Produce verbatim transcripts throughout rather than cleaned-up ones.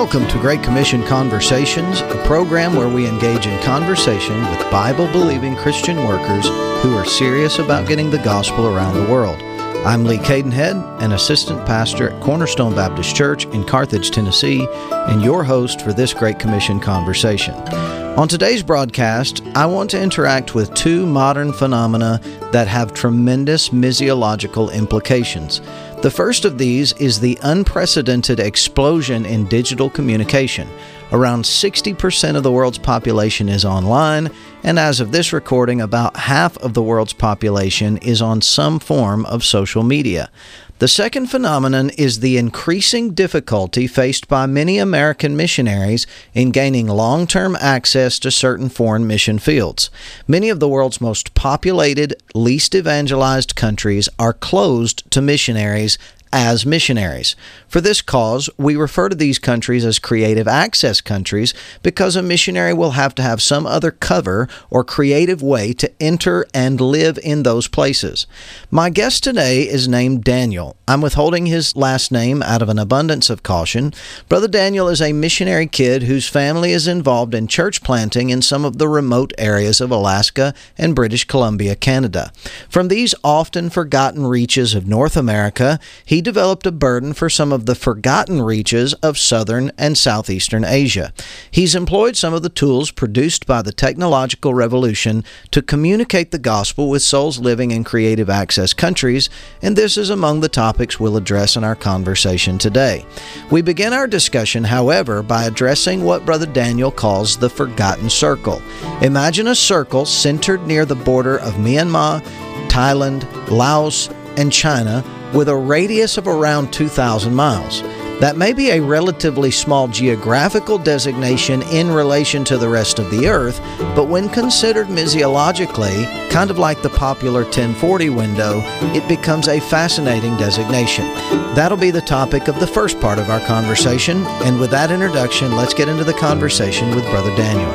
Welcome to Great Commission Conversations, a program where we engage in conversation with Bible-believing Christian workers who are serious about getting the gospel around the world. I'm Lee Cadenhead, an assistant pastor at Cornerstone Baptist Church in Carthage, Tennessee, and your host for this Great Commission Conversation. On today's broadcast, I want to interact with two modern phenomena that have tremendous missiological implications. The first of these is the unprecedented explosion in digital communication. Around sixty percent of the world's population is online, and as of this recording, about half of the world's population is on some form of social media. The second phenomenon is the increasing difficulty faced by many American missionaries in gaining long-term access to certain foreign mission fields. Many of the world's most populated, least evangelized countries are closed to missionaries as missionaries. For this cause, we refer to these countries as creative access countries because a missionary will have to have some other cover or creative way to enter and live in those places. My guest today is named Daniel. I'm withholding his last name out of an abundance of caution. Brother Daniel is a missionary kid whose family is involved in church planting in some of the remote areas of Alaska and British Columbia, Canada. From these often forgotten reaches of North America, he developed a burden for some of the forgotten reaches of Southern and Southeastern Asia. He's employed some of the tools produced by the technological revolution to communicate the gospel with souls living in creative access countries, and this is among the topics we'll address in our conversation today. We begin our discussion, however, by addressing what Brother Daniel calls the forgotten circle. Imagine a circle centered near the border of Myanmar, Thailand, Laos, and China, with a radius of around two thousand miles. That may be a relatively small geographical designation in relation to the rest of the earth, but when considered missiologically, kind of like the popular ten forty window, it becomes a fascinating designation. That'll be the topic of the first part of our conversation, and with that introduction, let's get into the conversation with Brother Daniel.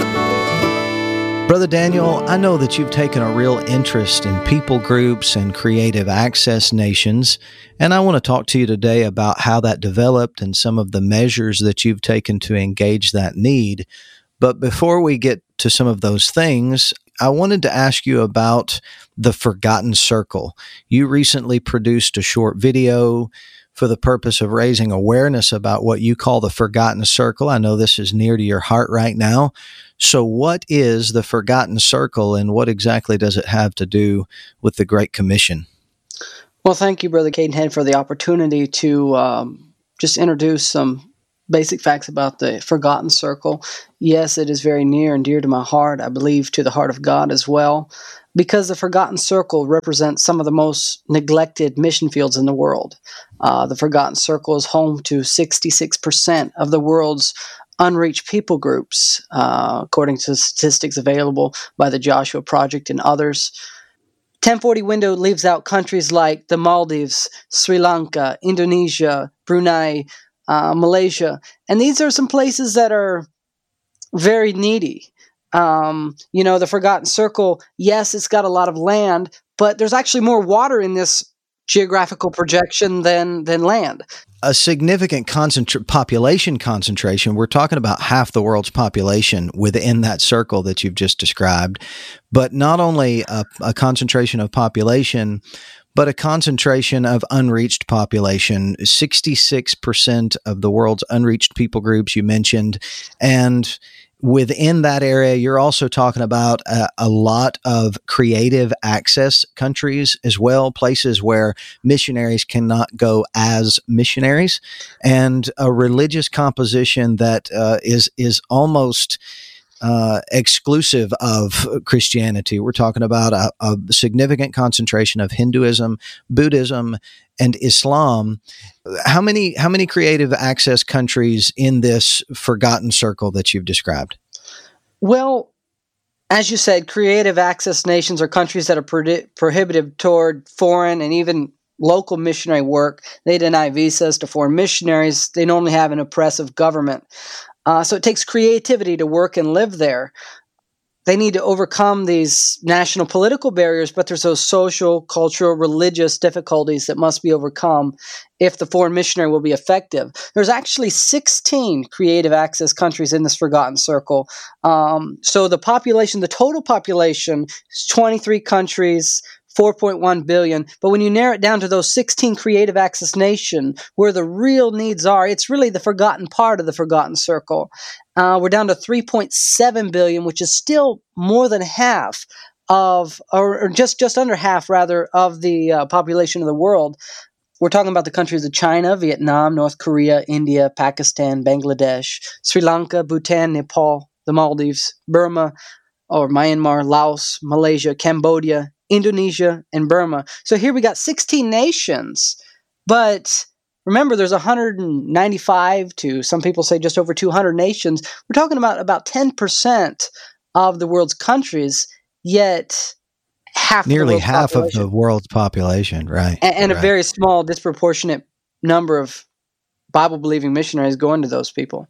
Brother Daniel, I know that you've taken a real interest in people groups and creative access nations, and I want to talk to you today about how that developed and some of the measures that you've taken to engage that need. But before we get to some of those things, I wanted to ask you about the Forgotten Circle. You recently produced a short video for the purpose of raising awareness about what you call the Forgotten Circle. I know this is near to your heart right now. So what is the Forgotten Circle, and what exactly does it have to do with the Great Commission? Well, thank you, Brother Cadenhead, for the opportunity to um, just introduce some basic facts about the Forgotten Circle. Yes, it is very near and dear to my heart, I believe to the heart of God as well, because the Forgotten Circle represents some of the most neglected mission fields in the world. Uh, the Forgotten Circle is home to sixty-six percent of the world's unreached people groups, uh, according to statistics available by the Joshua Project and others. ten forty window leaves out countries like the Maldives, Sri Lanka, Indonesia, Brunei, uh, Malaysia, and these are some places that are very needy. Um, you know, the Forgotten Circle, yes, it's got a lot of land, but there's actually more water in this geographical projection than than land. A significant concentra- population concentration. We're talking about half the world's population within that circle that you've just described, but not only a, a concentration of population, but a concentration of unreached population. sixty-six percent of the world's unreached people groups you mentioned, and within that area, you're also talking about a, a lot of creative access countries as well, places where missionaries cannot go as missionaries, and a religious composition that uh, is is almost uh, exclusive of Christianity. We're talking about a, a significant concentration of Hinduism, Buddhism, and Islam. How many how many creative access countries in this Forgotten Circle that you've described? Well, as you said, creative access nations are countries that are pro- prohibitive toward foreign and even local missionary work. They deny visas to foreign missionaries. They normally have an oppressive government. Uh, so it takes creativity to work and live there. they need to overcome these national political barriers, but there's those social, cultural, religious difficulties that must be overcome if the foreign missionary will be effective. There's actually sixteen creative access countries in this Forgotten Circle. Um, so the population, the total population is twenty-three countries, four point one billion. But when you narrow it down to those sixteen creative access nations where the real needs are, it's really the forgotten part of the Forgotten Circle. Uh, we're down to three point seven billion, which is still more than half of, or, or just, just under half, rather, of the uh, population of the world. We're talking about the countries of China, Vietnam, North Korea, India, Pakistan, Bangladesh, Sri Lanka, Bhutan, Nepal, the Maldives, Burma, or Myanmar, Laos, Malaysia, Cambodia, Indonesia, and Burma. So here we got sixteen nations, but remember, there's one hundred ninety-five to some people say just over two hundred nations. We're talking about about ten percent of the world's countries, yet half nearly of the half of the world's population, right? And, and right. a very small, disproportionate number of Bible-believing missionaries going to those people.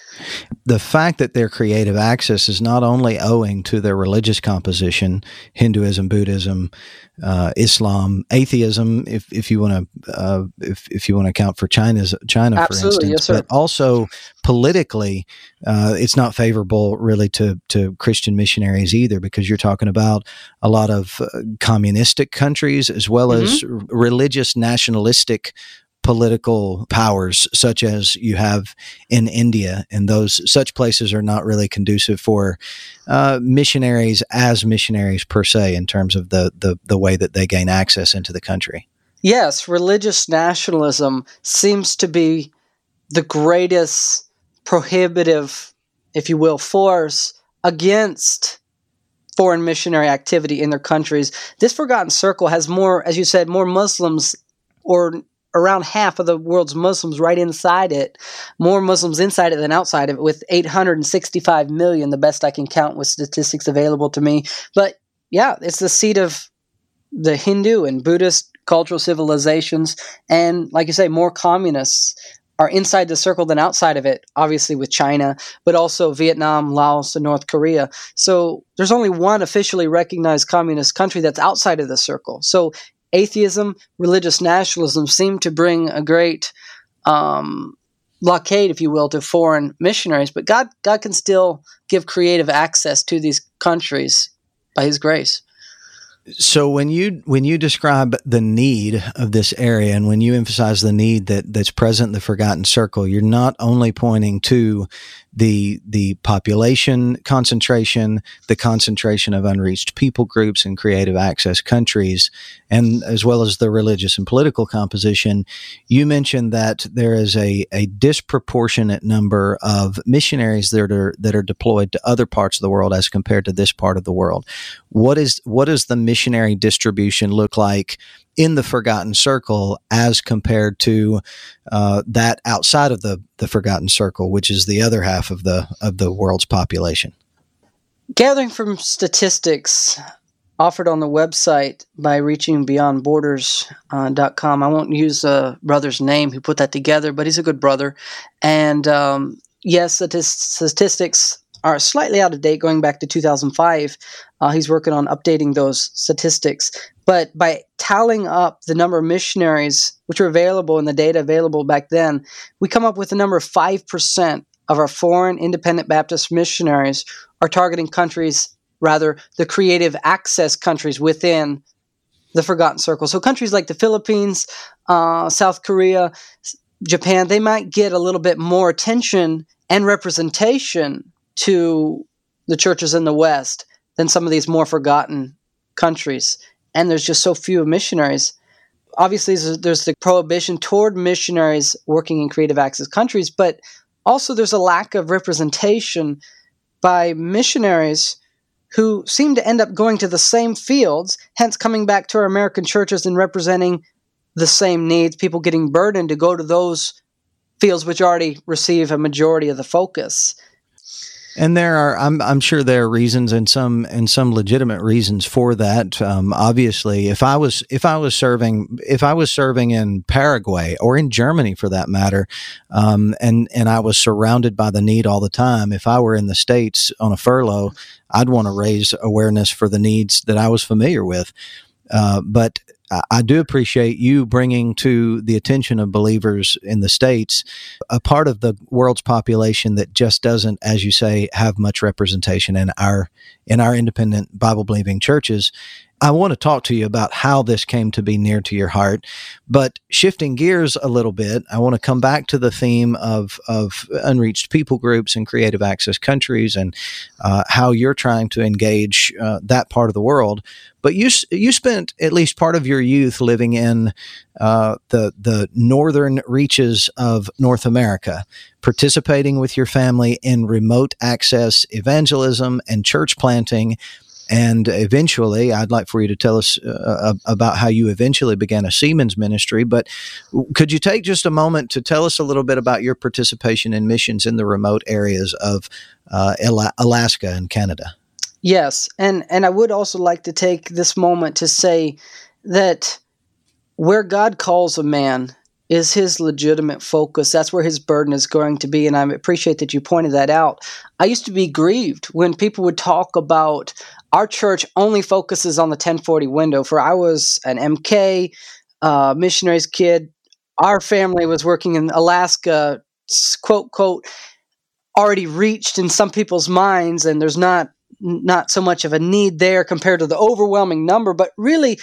The fact that their creative access is not only owing to their religious composition, Hinduism, Buddhism, uh, Islam, atheism, if if you want to uh, if if you want to account for China's China, Absolutely, for instance, yes, sir. but also politically, uh, it's not favorable really to to Christian missionaries either, because you're talking about a lot of uh, communistic countries as well mm-hmm. as r- religious nationalistic political powers, such as you have in India, and those such places are not really conducive for uh, missionaries as missionaries per se, in terms of the, the the way that they gain access into the country. Yes, religious nationalism seems to be the greatest prohibitive, if you will, force against foreign missionary activity in their countries. This Forgotten Circle has more, as you said, more Muslims, or around half of the world's Muslims right inside it, more Muslims inside it than outside of it, with eight hundred sixty-five million, the best I can count with statistics available to me. But yeah, it's the seat of the Hindu and Buddhist cultural civilizations. And like you say, more communists are inside the circle than outside of it, obviously with China, but also Vietnam, Laos, and North Korea. So there's only one officially recognized communist country that's outside of the circle. So atheism, religious nationalism seem to bring a great um, blockade, if you will, to foreign missionaries. But God, God can still give creative access to these countries by His grace. So when you when you describe the need of this area, and when you emphasize the need that that's present in the Forgotten Circle, you're not only pointing to the the population concentration, the concentration of unreached people groups in creative access countries, and as well as the religious and political composition. You mentioned that there is a, a disproportionate number of missionaries that are that are deployed to other parts of the world as compared to this part of the world. What is what does the missionary distribution look like in the Forgotten Circle as compared to uh, that outside of the, the Forgotten Circle, which is the other half of the of the world's population? Gathering from statistics offered on the website by reaching beyond borders dot com. I won't use a brother's name who put that together, but he's a good brother. And um, yes, the statistics are slightly out of date, going back to two thousand five. Uh, he's working on updating those statistics. But by tallying up the number of missionaries which were available in the data available back then, we come up with a number of five percent of our foreign independent Baptist missionaries are targeting countries, rather the creative access countries within the Forgotten Circle. So countries like the Philippines, uh, South Korea, Japan, they might get a little bit more attention and representation to the churches in the West than some of these more forgotten countries. And there's just so few missionaries. Obviously, there's the prohibition toward missionaries working in creative access countries, but also there's a lack of representation by missionaries who seem to end up going to the same fields, hence coming back to our American churches and representing the same needs, people getting burdened to go to those fields which already receive a majority of the focus. And there are, I'm, I'm sure there are reasons and some, and some legitimate reasons for that. Um, obviously, if I was, if I was serving, if I was serving in Paraguay or in Germany for that matter, um, and, and I was surrounded by the need all the time, if I were in the States on a furlough, I'd want to raise awareness for the needs that I was familiar with. Uh, but I do appreciate you bringing to the attention of believers in the States a part of the world's population that just doesn't, as you say, have much representation in our in our independent Bible-believing churches. I want to talk to you about how this came to be near to your heart, but shifting gears a little bit, I want to come back to the theme of of unreached people groups and creative access countries and uh, how you're trying to engage uh, that part of the world. But you you spent at least part of your youth living in uh, the the northern reaches of North America, participating with your family in remote access evangelism and church planting. And eventually, I'd like for you to tell us uh, about how you eventually began a Seamen's ministry. But could you take just a moment to tell us a little bit about your participation in missions in the remote areas of uh, Alaska and Canada? Yes, and, and I would also like to take this moment to say that where God calls a man is his legitimate focus. That's where his burden is going to be, and I appreciate that you pointed that out. I used to be grieved when people would talk about our church only focuses on the ten forty window. For I was an M K, uh, missionary's kid. Our family was working in Alaska, quote, quote, already reached in some people's minds, and there's not not so much of a need there compared to the overwhelming number. But really,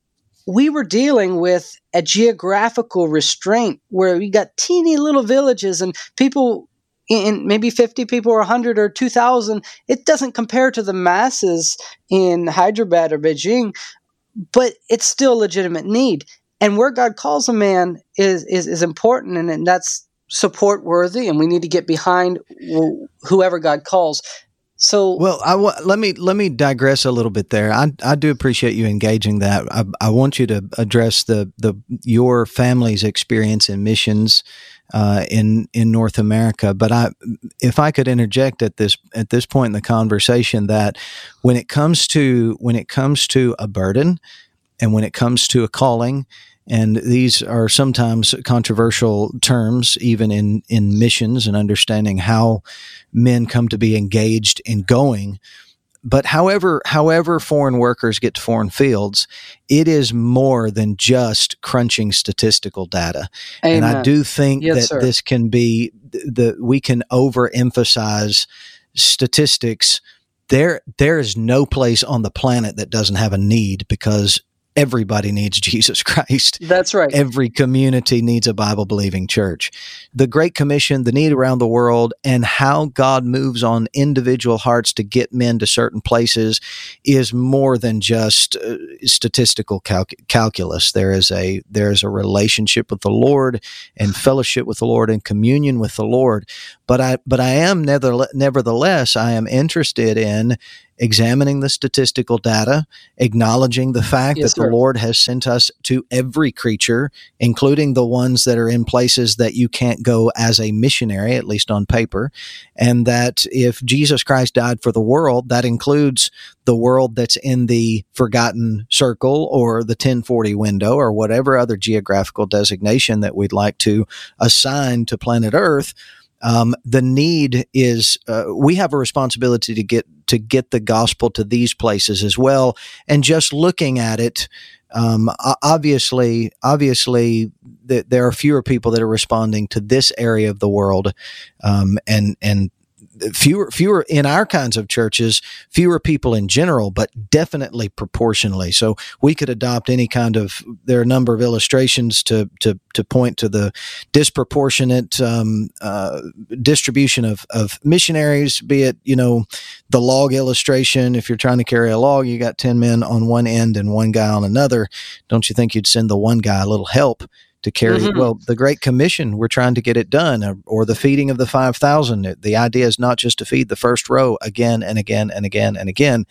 we were dealing with a geographical restraint where we got teeny little villages and people in maybe fifty people or one hundred or two thousand. It doesn't compare to the masses in Hyderabad or Beijing, but it's still a legitimate need. And where God calls a man is is, is important, and, and that's support worthy, and we need to get behind whoever God calls. So, well, I w- let me let me digress a little bit there. I I do appreciate you engaging that. I, I want you to address the the your family's experience in missions uh, in in North America. But I, if I could interject at this at this point in the conversation, that when it comes to when it comes to a burden, and when it comes to a calling. And these are sometimes controversial terms, even in, in missions and understanding how men come to be engaged in going. But however, however foreign workers get to foreign fields, it is more than just crunching statistical data. Amen. And I do think yes, that sir. This can be the we can overemphasize statistics. There, there is no place on the planet that doesn't have a need, because everybody needs Jesus Christ. That's right. Every community needs a Bible-believing church. The Great Commission, the need around the world, and how God moves on individual hearts to get men to certain places is more than just uh, statistical cal- calculus. There is a there is a relationship with the Lord and fellowship with the Lord and communion with the Lord. But I but I am never, nevertheless I am interested in examining the statistical data, acknowledging the fact yes, that sir. The Lord has sent us to every creature, including the ones that are in places that you can't go as a missionary, at least on paper, and that if Jesus Christ died for the world, that includes the world that's in the forgotten circle or the ten forty window or whatever other geographical designation that we'd like to assign to planet Earth. Um, the need is, uh, we have a responsibility to get to get the gospel to these places as well. And just looking at it, um, obviously, obviously, th- there are fewer people that are responding to this area of the world, um, and and. Fewer, fewer in our kinds of churches, fewer people in general, but definitely proportionally. So we could adopt any kind of, there are a number of illustrations to, to, to point to the disproportionate, um, uh, distribution of, of missionaries, be it, you know, the log illustration. If you're trying to carry a log, you got ten men on one end and one guy on another. Don't you think you'd send the one guy a little help to carry, mm-hmm. well, the Great Commission, we're trying to get it done, or, or the feeding of the five thousand. The idea is not just to feed the first row again and again and again and again.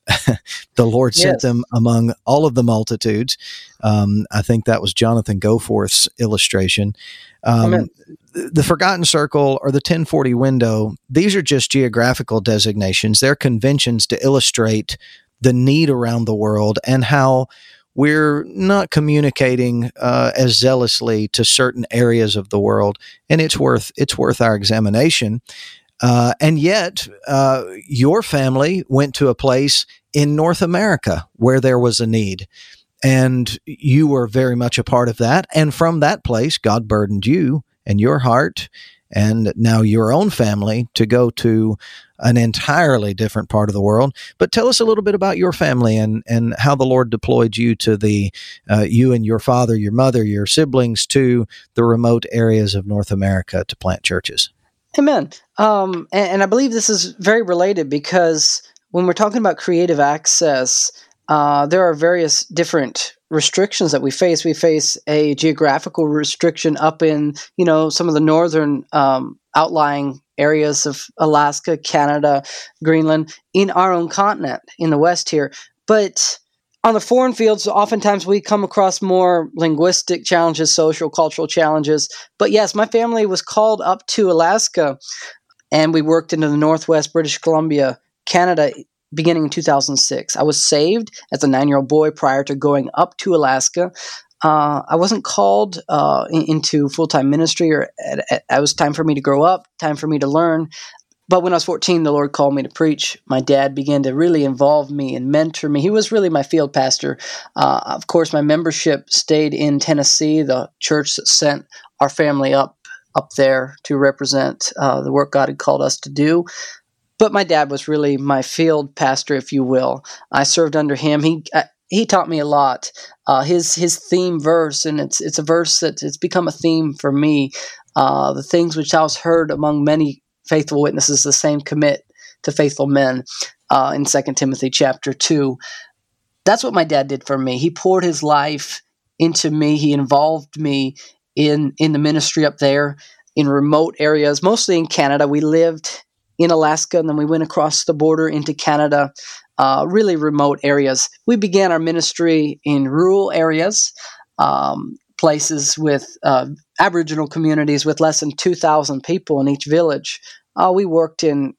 The Lord sent yes. them among all of the multitudes. Um, I think that was Jonathan Goforth's illustration. Um, the Forgotten Circle or the ten forty window, these are just geographical designations. They're conventions to illustrate the need around the world and how we're not communicating uh, as zealously to certain areas of the world, and it's worth it's worth our examination. Uh, and yet, uh, your family went to a place in North America where there was a need, and you were very much a part of that. And from that place, God burdened you and your heart, and now your own family, to go to an entirely different part of the world. But tell us a little bit about your family and, and how the Lord deployed you to the, uh, you and your father, your mother, your siblings, to the remote areas of North America to plant churches. Amen. Um, and, and I believe this is very related, because when we're talking about creative access, uh, there are various different restrictions that we face. We face a geographical restriction up in, you know, some of the northern um, outlying areas of Alaska, Canada, Greenland, in our own continent, in the West here. But on the foreign fields, oftentimes we come across more linguistic challenges, social, cultural challenges. But yes, my family was called up to Alaska, and we worked into the Northwest British Columbia, Canada, beginning in two thousand six. I was saved as a nine-year-old boy prior to going up to Alaska. Uh, I wasn't called uh, in, into full-time ministry, or it was time for me to grow up, time for me to learn. But when I was fourteen, the Lord called me to preach. My dad began to really involve me and mentor me. He was really my field pastor. Uh, of course, my membership stayed in Tennessee, the church that sent our family up up there to represent uh, the work God had called us to do. But my dad was really my field pastor, if you will. I served under him. He uh, he taught me a lot. Uh, his his theme verse, and it's it's a verse that it's become a theme for me. Uh, the things which thou hast heard among many faithful witnesses, the same commit to faithful men, uh, in Second Timothy chapter two. That's what my dad did for me. He poured his life into me. He involved me in in the ministry up there in remote areas, mostly in Canada. We lived in Alaska, and then we went across the border into Canada, uh, really remote areas. We began our ministry in rural areas, um, places with uh, Aboriginal communities with less than two thousand people in each village. Uh, we worked in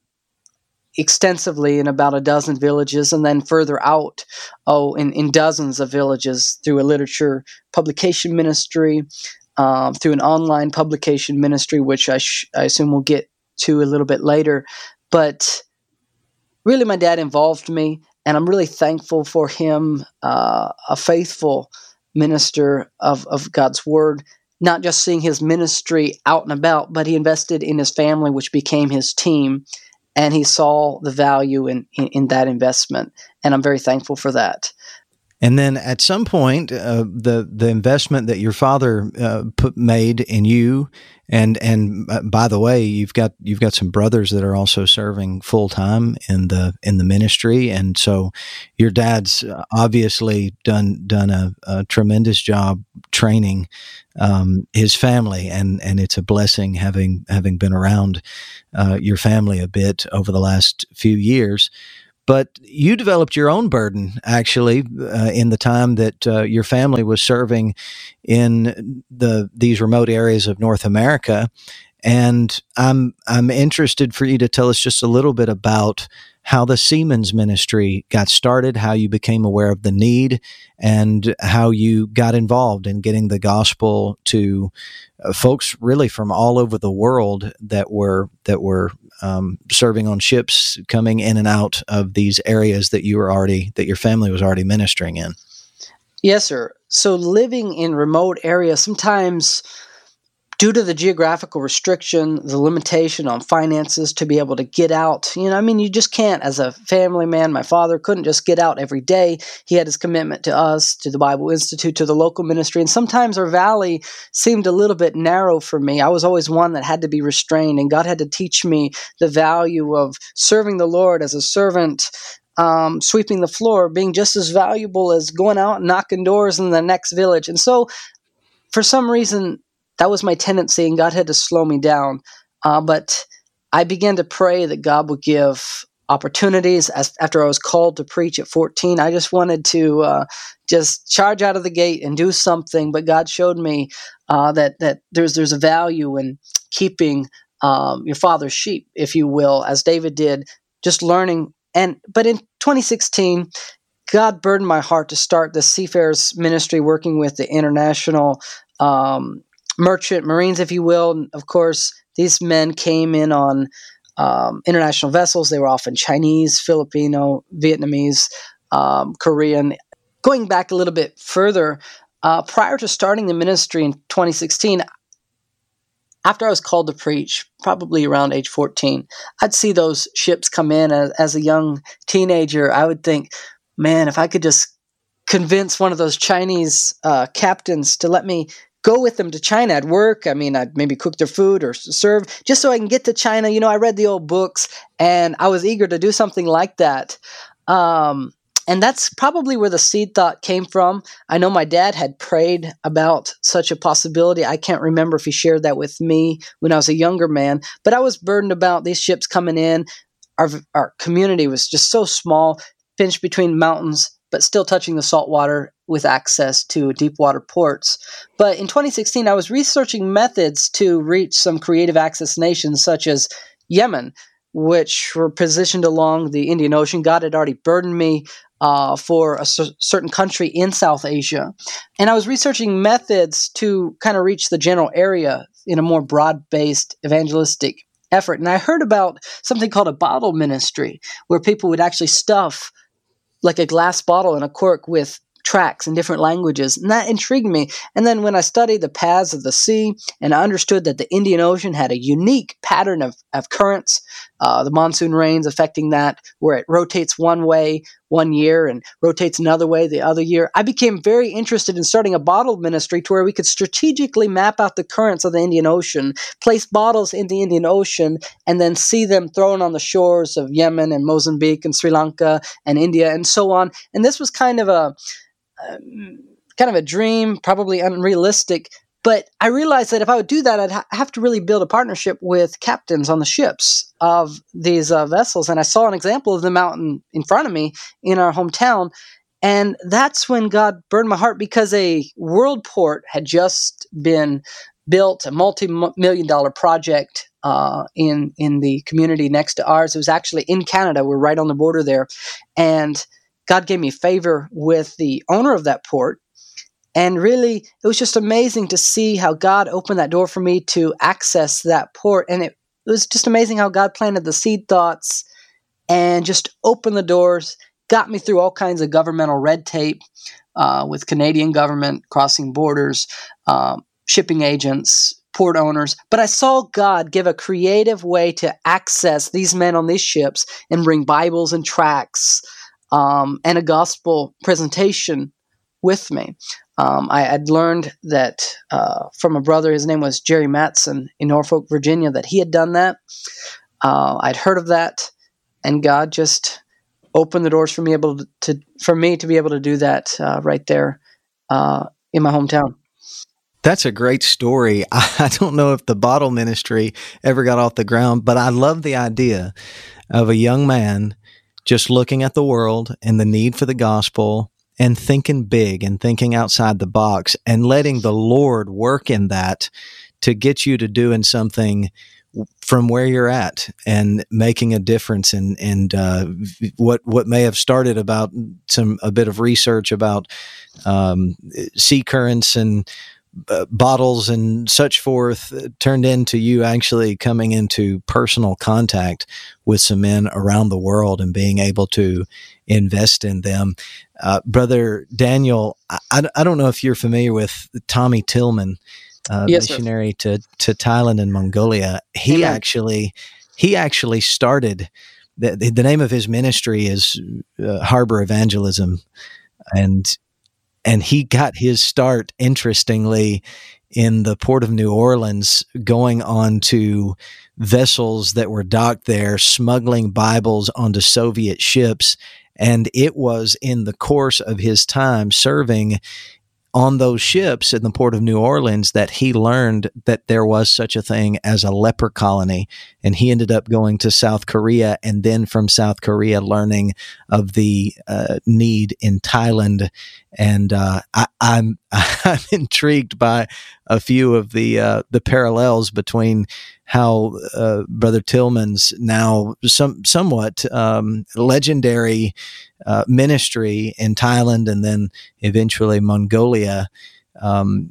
extensively in about a dozen villages, and then further out, oh, in, in dozens of villages through a literature publication ministry, um, through an online publication ministry, which I, sh- I assume we'll get to a little bit later. But really, my dad involved me, and I'm really thankful for him, uh, a faithful minister of, of God's word, not just seeing his ministry out and about, but he invested in his family, which became his team, and he saw the value in, in, in that investment, and I'm very thankful for that. And then at some point, uh, the the investment that your father uh, put made in you, and and uh, by the way, you've got you've got some brothers that are also serving full time in the in the ministry, and so your dad's obviously done done a, a tremendous job training um, his family, and and it's a blessing having having been around uh, your family a bit over the last few years. But you developed your own burden, actually, uh, in the time that uh, your family was serving in the these remote areas of North America. And I'm I'm interested for you to tell us just a little bit about how the Seamen's Ministry got started, how you became aware of the need, and how you got involved in getting the gospel to uh, folks really from all over the world that were that were um, serving on ships coming in and out of these areas that you were already that your family was already ministering in. Yes, sir. So living in remote areas, sometimes due to the geographical restriction, the limitation on finances to be able to get out, you know, I mean, you just can't, as a family man, my father couldn't just get out every day. He had his commitment to us, to the Bible Institute, to the local ministry. And sometimes our valley seemed a little bit narrow for me. I was always one that had to be restrained, and God had to teach me the value of serving the Lord as a servant, um, sweeping the floor, being just as valuable as going out and knocking doors in the next village. And so for some reason, that was my tendency, and God had to slow me down. Uh, but I began to pray that God would give opportunities. As, after I was called to preach at fourteen, I just wanted to uh, just charge out of the gate and do something. But God showed me uh, that that there's there's a value in keeping um, your father's sheep, if you will, as David did, just learning. And but in twenty sixteen, God burdened my heart to start the Seafarers Ministry, working with the international um, merchant marines, if you will. And of course, these men came in on um, international vessels. They were often Chinese, Filipino, Vietnamese, um, Korean. Going back a little bit further, uh, prior to starting the ministry in twenty sixteen, after I was called to preach, probably around age fourteen, I'd see those ships come in as, as a young teenager. I would think, man, if I could just convince one of those Chinese uh, captains to let me go with them to China at work. I mean, I'd maybe cook their food or serve just so I can get to China. You know, I read the old books and I was eager to do something like that. Um, and that's probably where the seed thought came from. I know my dad had prayed about such a possibility. I can't remember if he shared that with me when I was a younger man, but I was burdened about these ships coming in. Our, our community was just so small, pinched between mountains, but still touching the salt water with access to deep water ports. But in twenty sixteen, I was researching methods to reach some creative access nations such as Yemen, which were positioned along the Indian Ocean. God had already burdened me uh, for a c- certain country in South Asia. And I was researching methods to kind of reach the general area in a more broad-based evangelistic effort. And I heard about something called a bottle ministry, where people would actually stuff like a glass bottle and a cork with tracts in different languages. And that intrigued me. And then when I studied the paths of the sea and I understood that the Indian Ocean had a unique pattern of, of currents, uh, the monsoon rains affecting that, where it rotates one way one year and rotates another way the other year, I became very interested in starting a bottle ministry to where we could strategically map out the currents of the Indian Ocean, place bottles in the Indian Ocean, and then see them thrown on the shores of Yemen and Mozambique and Sri Lanka and India and so on. And this was kind of a Um, kind of a dream, probably unrealistic, but I realized that if I would do that, I'd ha- have to really build a partnership with captains on the ships of these uh, vessels. And I saw an example of them out in, in front of me in our hometown. And that's when God burned my heart, because a world port had just been built, a multi-million dollar project uh, in, in the community next to ours. It was actually in Canada. We're right on the border there. And God gave me favor with the owner of that port. And really, it was just amazing to see how God opened that door for me to access that port. And it, it was just amazing how God planted the seed thoughts and just opened the doors, got me through all kinds of governmental red tape uh, with Canadian government, crossing borders, um, shipping agents, port owners. But I saw God give a creative way to access these men on these ships and bring Bibles and tracts Um, and a gospel presentation with me. Um, I had learned that uh, from a brother, his name was Jerry Matson in Norfolk, Virginia, that he had done that. Uh, I'd heard of that, and God just opened the doors for me able to, to for me to be able to do that uh, right there uh, in my hometown. That's a great story. I don't know if the bottle ministry ever got off the ground, but I love the idea of a young man just looking at the world and the need for the gospel and thinking big and thinking outside the box and letting the Lord work in that to get you to doing something from where you're at and making a difference in, in uh, what what may have started about some a bit of research about um, sea currents and Uh, bottles and such forth uh, turned into you actually coming into personal contact with some men around the world and being able to invest in them. Uh, Brother Daniel, I, I don't know if you're familiar with Tommy Tillman, uh, Yes, missionary to, to Thailand and Mongolia. He Amen. actually, he actually started, the, the name of his ministry is uh, Harbor Evangelism. And And he got his start, interestingly, in the port of New Orleans, going on to vessels that were docked there, smuggling Bibles onto Soviet ships. And it was in the course of his time serving on those ships in the port of New Orleans that he learned that there was such a thing as a leper colony. And he ended up going to South Korea, and then from South Korea learning of the uh, need in Thailand. And uh, I, I'm I'm intrigued by a few of the uh, the parallels between how uh, Brother Tillman's now some somewhat um, legendary uh, ministry in Thailand and then eventually Mongolia um,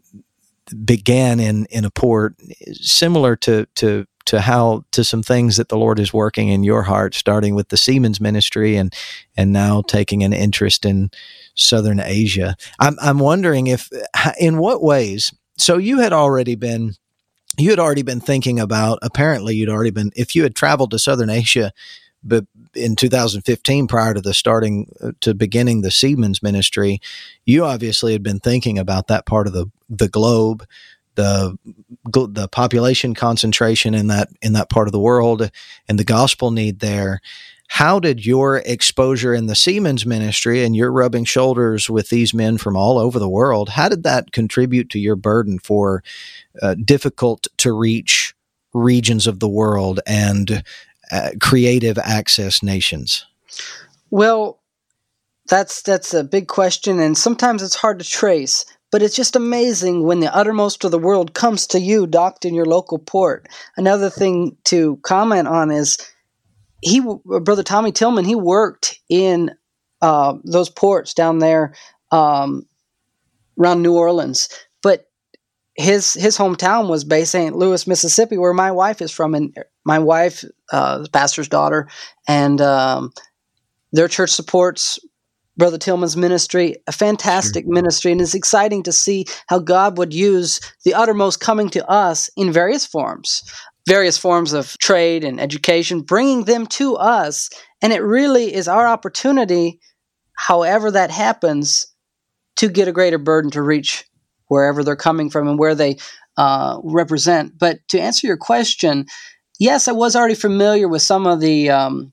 began in in a port similar to to to how to some things that the Lord is working in your heart, starting with the Seamen's ministry and and now taking an interest in Southern Asia. I'm I'm wondering if in what ways. So you had already been you had already been thinking about. Apparently, you'd already been if you had traveled to Southern Asia, but in two thousand fifteen, prior to the starting to beginning the Seamen's ministry, you obviously had been thinking about that part of the the globe. The the population concentration in that in that part of the world and the gospel need there. How did your exposure in the Seamen's ministry and your rubbing shoulders with these men from all over the world, how did that contribute to your burden for uh, difficult to reach regions of the world and uh, creative access nations? Well, that's that's a big question, and sometimes it's hard to trace. But it's just amazing when the uttermost of the world comes to you, docked in your local port. Another thing to comment on is he, Brother Tommy Tillman, he worked in uh, those ports down there um, around New Orleans. But his his hometown was Bay Saint Louis, Mississippi, where my wife is from. And my wife, uh, the pastor's daughter, and um, their church supports Brother Tillman's ministry, a fantastic sure. ministry, and it's exciting to see how God would use the uttermost coming to us in various forms, various forms of trade and education, bringing them to us, and it really is our opportunity, however that happens, to get a greater burden to reach wherever they're coming from and where they uh, represent. But to answer your question, yes, I was already familiar with some of the um,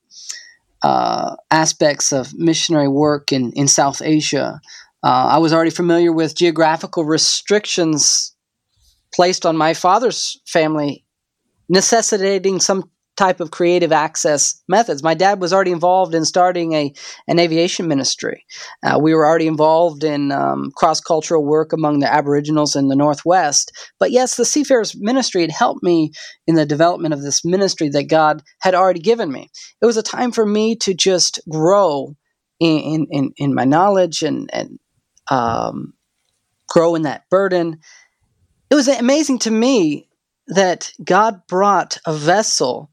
Uh, aspects of missionary work in, in South Asia. Uh, I was already familiar with geographical restrictions placed on my father's family, necessitating some type of creative access methods. My dad was already involved in starting a an aviation ministry. Uh, we were already involved in um, cross-cultural work among the Aboriginals in the Northwest. But yes, the Seafarers ministry had helped me in the development of this ministry that God had already given me. It was a time for me to just grow in in, in my knowledge and, and um, grow in that burden. It was amazing to me that God brought a vessel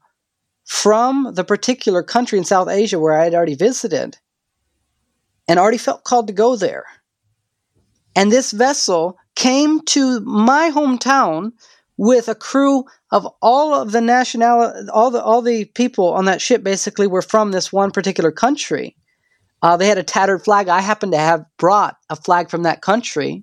from the particular country in South Asia where I had already visited and already felt called to go there. And this vessel came to my hometown with a crew of all of the nationality, all the all the people on that ship basically were from this one particular country. Uh, they had a tattered flag. I happened to have brought a flag from that country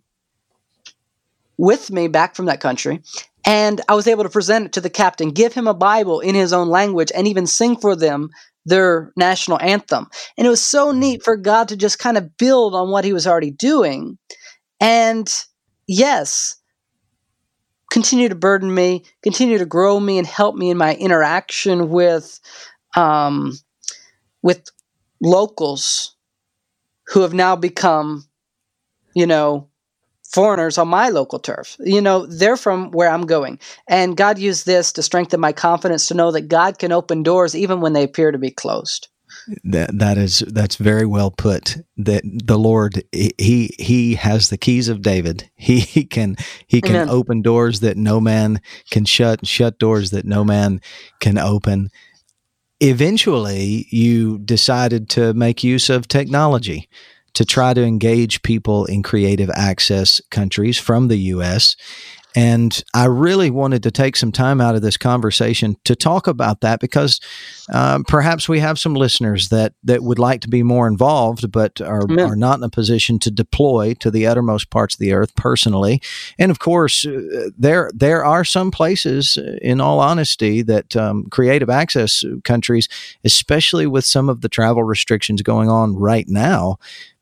with me back from that country. And I was able to present it to the captain, give him a Bible in his own language, and even sing for them their national anthem. And it was so neat for God to just kind of build on what he was already doing. And yes, continue to burden me, continue to grow me, and help me in my interaction with, um, with locals who have now become, you know, foreigners on my local turf. You know, they're from where I'm going. And God used this to strengthen my confidence to know that God can open doors even when they appear to be closed. That that is that's very well put. That the Lord he he has the keys of David. He, he can he can Amen. Open doors that no man can shut, shut doors that no man can open. Eventually, you decided to make use of technology to try to engage people in creative access countries from the U S. And I really wanted to take some time out of this conversation to talk about that because uh, perhaps we have some listeners that, that would like to be more involved, but are, are not in a position to deploy to the uttermost parts of the earth personally. And of course, uh, there there are some places, in all honesty, that um, creative access countries, especially with some of the travel restrictions going on right now,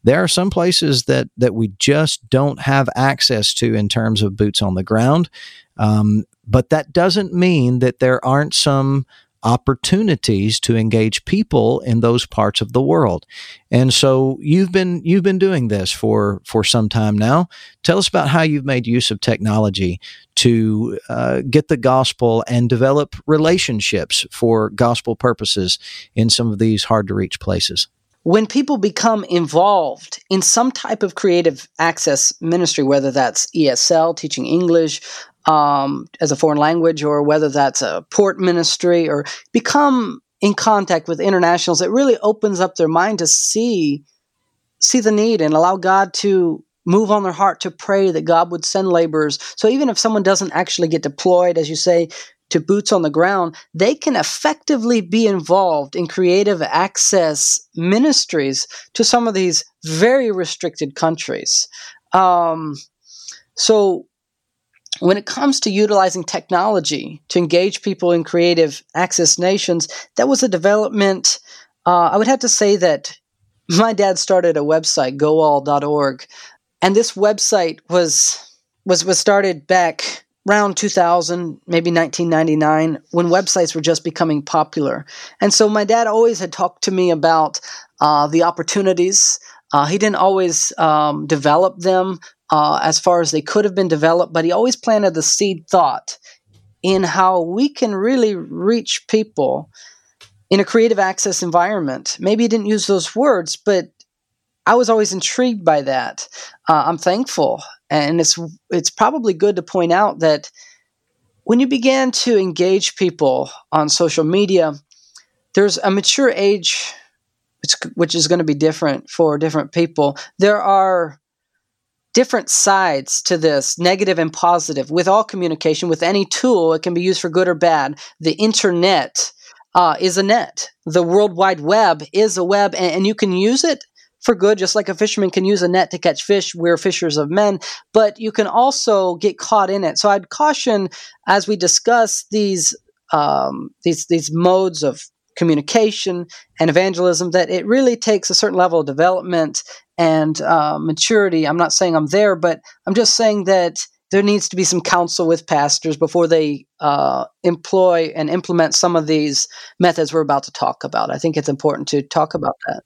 There are some places that that we just don't have access to in terms of boots on the ground. Um, but that doesn't mean that there aren't some opportunities to engage people in those parts of the world. And so you've been you've been doing this for for some time now. Tell us about how you've made use of technology to uh, get the gospel and develop relationships for gospel purposes in some of these hard to reach places. When people become involved in some type of creative access ministry, whether that's E S L, teaching English um, as a foreign language, or whether that's a port ministry, or become in contact with internationals, it really opens up their mind to see see the need and allow God to move on their heart to pray that God would send laborers. So even if someone doesn't actually get deployed, as you say, to boots on the ground, they can effectively be involved in creative access ministries to some of these very restricted countries. Um, so when it comes to utilizing technology to engage people in creative access nations, that was a development. Uh, I would have to say that my dad started a website, go all dot org, and this website was was was started back around two thousand, maybe nineteen ninety-nine, when websites were just becoming popular. And so my dad always had talked to me about uh, the opportunities. Uh, he didn't always um, develop them uh, as far as they could have been developed, but he always planted the seed thought in how we can really reach people in a creative access environment. Maybe he didn't use those words, but I was always intrigued by that. Uh, I'm thankful. And it's it's probably good to point out that when you begin to engage people on social media, there's a mature age, which, which is going to be different for different people. There are different sides to this, negative and positive. With all communication, with any tool, it can be used for good or bad. The internet uh, is a net. The World Wide Web is a web, and, and you can use it for good, just like a fisherman can use a net to catch fish. We're fishers of men, but you can also get caught in it. So I'd caution, as we discuss these um, these these modes of communication and evangelism, that it really takes a certain level of development and uh, maturity. I'm not saying I'm there, but I'm just saying that there needs to be some counsel with pastors before they uh, employ and implement some of these methods we're about to talk about. I think it's important to talk about that.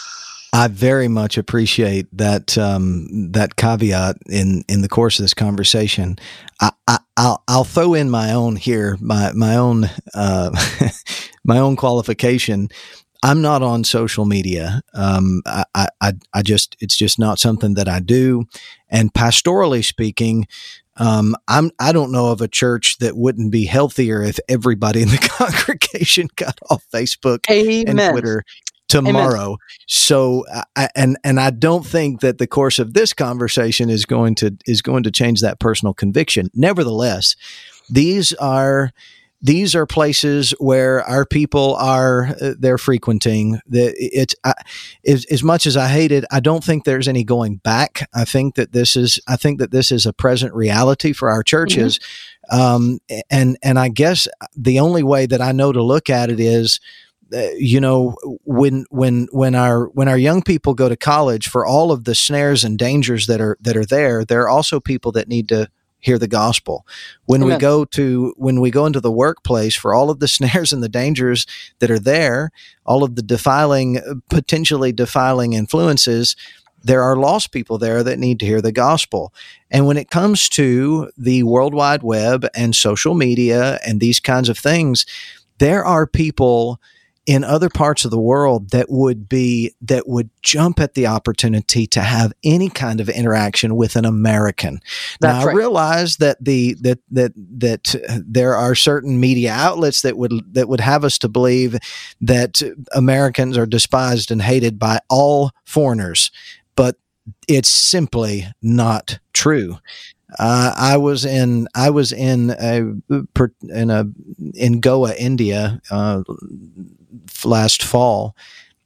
I very much appreciate that um, that caveat in, in the course of this conversation. I, I, I'll I'll throw in my own here, my my own uh, my own qualification. I'm not on social media. Um, I, I I just it's just not something that I do. And pastorally speaking, um, I'm I don't know of a church that wouldn't be healthier if everybody in the congregation got off Facebook Amen. and Twitter tomorrow. Amen. So, I, and and I don't think that the course of this conversation is going to is going to change that personal conviction. Nevertheless, these are these are places where our people are uh, they're frequenting. The it's I, as, as much as I hate it, I don't think there's any going back. I think that this is I think that this is a present reality for our churches. Mm-hmm. Um, and and I guess the only way that I know to look at it is, Uh, you know, when when when our when our young people go to college, for all of the snares and dangers that are that are there, there are also people that need to hear the gospel. When Amen. we go to when we go into the workplace, for all of the snares and the dangers that are there, all of the defiling, potentially defiling influences, there are lost people there that need to hear the gospel. And when it comes to the World Wide Web and social media and these kinds of things, there are people in other parts of the world that would be, that would jump at the opportunity to have any kind of interaction with an American. That's now, right. I realize that the, that, that, that there are certain media outlets that would, that would have us to believe that Americans are despised and hated by all foreigners, but it's simply not true. Uh, I was in I was in a in a in Goa, India, uh, last fall,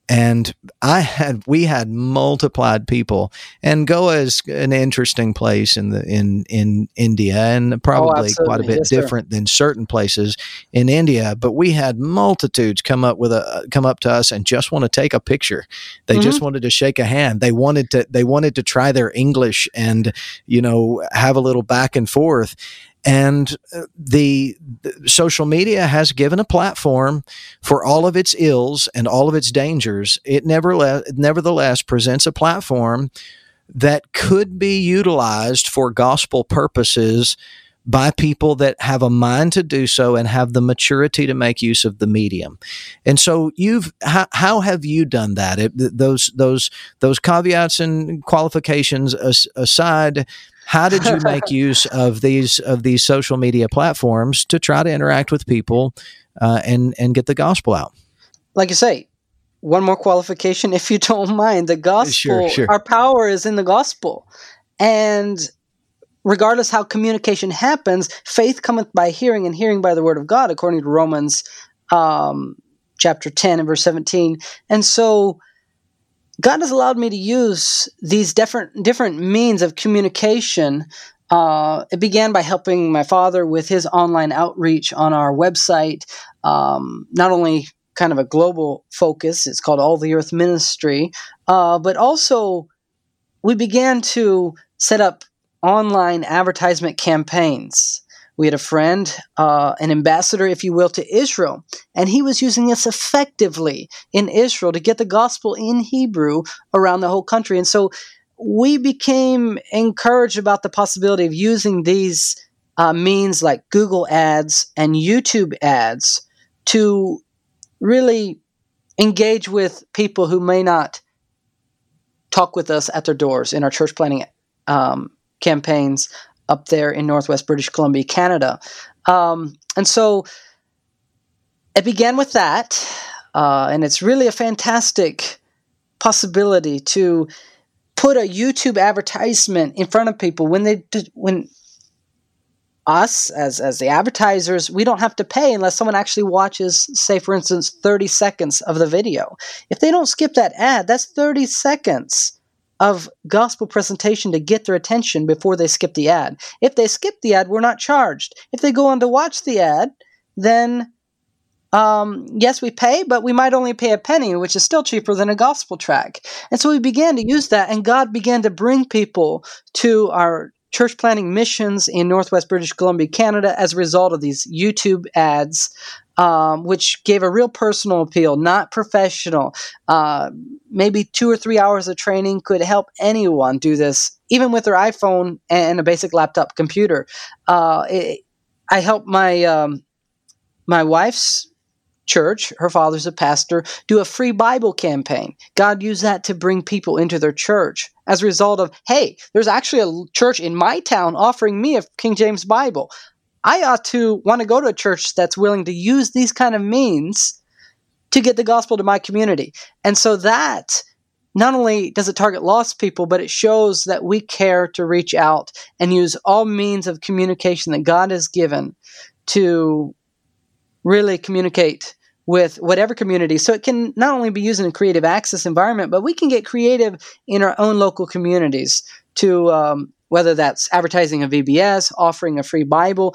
And I had, we had multiplied people, and Goa is an interesting place in the, in, in India, and probably Oh, quite a absolutely. bit Yes, sir. different than certain places in India. But we had multitudes come up with a, come up to us and just want to take a picture. They just Mhm. wanted to shake a hand. They wanted to, they wanted to try their English and, you know, have a little back and forth. And the, the social media has given a platform for all of its ills and all of its dangers. It nevertheless, nevertheless presents a platform that could be utilized for gospel purposes by people that have a mind to do so and have the maturity to make use of the medium. And so you've, how, how have you done that? It, those, those, those caveats and qualifications as, aside, how did you make use of these, of these social media platforms to try to interact with people uh, and, and get the gospel out? Like you say, one more qualification, if you don't mind. The gospel, Sure, sure. our power is in the gospel. And regardless how communication happens, faith cometh by hearing, and hearing by the word of God, according to Romans um, chapter ten and verse seventeen. And so God has allowed me to use these different different means of communication. Uh, it began by helping my father with his online outreach on our website, um, not only kind of a global focus, it's called All the Earth Ministry, uh, but also we began to set up online advertisement campaigns. We had a friend, uh, an ambassador, if you will, to Israel, and he was using us effectively in Israel to get the gospel in Hebrew around the whole country. And so we became encouraged about the possibility of using these uh, means like Google ads and YouTube ads to really engage with people who may not talk with us at their doors in our church planting um, campaigns up there in Northwest British Columbia, Canada. Um, and so it began with that, uh, and it's really a fantastic possibility to put a YouTube advertisement in front of people when they when us as as the advertisers, we don't have to pay unless someone actually watches, say for instance, thirty seconds of the video. If they don't skip that ad, that's thirty seconds of gospel presentation to get their attention before they skip the ad. If they skip the ad, we're not charged. If they go on to watch the ad, then um, yes, we pay, but we might only pay a penny, which is still cheaper than a gospel track. And so we began to use that, and God began to bring people to our church planting missions in Northwest British Columbia, Canada, as a result of these YouTube ads, um, which gave a real personal appeal, not professional. Uh, maybe two or three hours of training could help anyone do this, even with their iPhone and a basic laptop computer. Uh, it, I helped my um, my wife's church, her father's a pastor, do a free Bible campaign. God used that to bring people into their church as a result of, hey, there's actually a church in my town offering me a King James Bible. I ought to want to go to a church that's willing to use these kind of means to get the gospel to my community. And so that not only does it target lost people, but it shows that we care to reach out and use all means of communication that God has given to really communicate with whatever community. So it can not only be used in a creative access environment, but we can get creative in our own local communities to, um, whether that's advertising a V B S, offering a free Bible,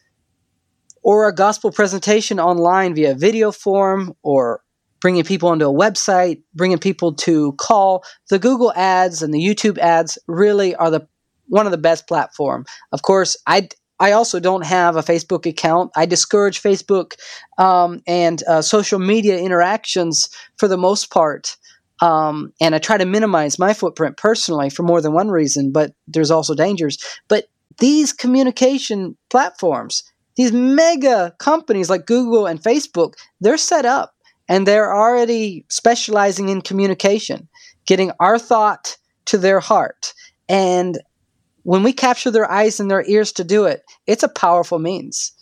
or a gospel presentation online via video form, or bringing people onto a website, bringing people to call. The Google ads and the YouTube ads really are the one of the best platform. Of course, I I also don't have a Facebook account. I discourage Facebook um, and uh, social media interactions for the most part. Um, and I try to minimize my footprint personally for more than one reason, but there's also dangers. But these communication platforms, these mega companies like Google and Facebook, they're set up and they're already specializing in communication, getting our thought to their heart. And when we capture their eyes and their ears to do it, it's a powerful means.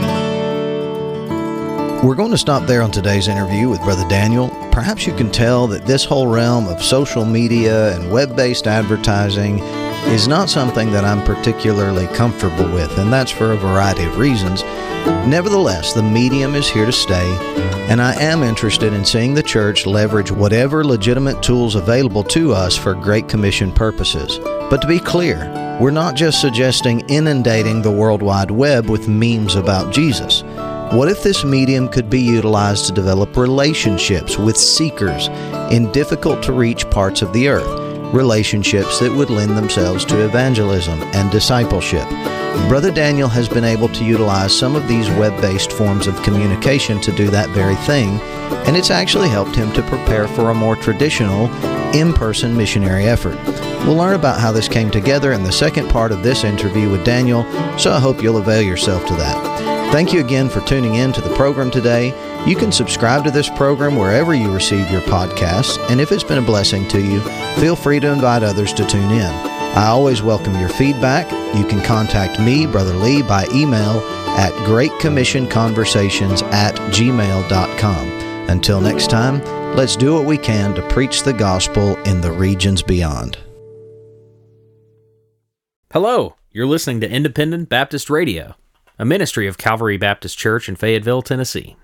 We're going to stop there on today's interview with Brother Daniel. Perhaps you can tell that this whole realm of social media and web-based advertising is not something that I'm particularly comfortable with, and that's for a variety of reasons. Nevertheless, the medium is here to stay, and I am interested in seeing the church leverage whatever legitimate tools available to us for Great Commission purposes. But to be clear, we're not just suggesting inundating the World Wide Web with memes about Jesus. What if this medium could be utilized to develop relationships with seekers in difficult-to-reach parts of the earth? Relationships that would lend themselves to evangelism and discipleship. Brother Daniel has been able to utilize some of these web-based forms of communication to do that very thing, and it's actually helped him to prepare for a more traditional, in-person missionary effort. We'll learn about how this came together in the second part of this interview with Daniel, so I hope you'll avail yourself to that. Thank you again for tuning in to the program today. You can subscribe to this program wherever you receive your podcasts, and if it's been a blessing to you, feel free to invite others to tune in. I always welcome your feedback. You can contact me, Brother Lee, by email at great commission conversations at gmail dot com. Until next time, let's do what we can to preach the gospel in the regions beyond. Hello, you're listening to Independent Baptist Radio, a ministry of Calvary Baptist Church in Fayetteville, Tennessee.